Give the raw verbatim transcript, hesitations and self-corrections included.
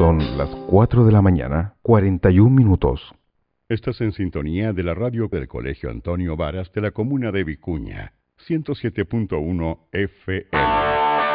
Son las cuatro de la mañana, cuarenta y un minutos. Estás en sintonía de la radio del Colegio Antonio Varas de la comuna de Vicuña, ciento siete punto uno F M.